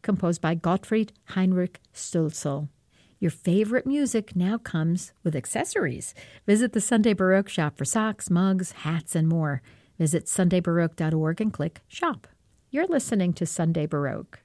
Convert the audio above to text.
composed by Gottfried Heinrich Stölzl. Your favorite music now comes with accessories. Visit the Sunday Baroque shop for socks, mugs, hats, and more. Visit sundaybaroque.org and click Shop. You're listening to Sunday Baroque.